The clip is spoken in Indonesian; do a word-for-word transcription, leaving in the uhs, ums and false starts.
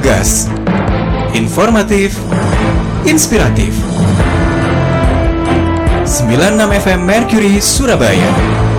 Gas, informatif, inspiratif. sembilan puluh enam F M Mercury Surabaya.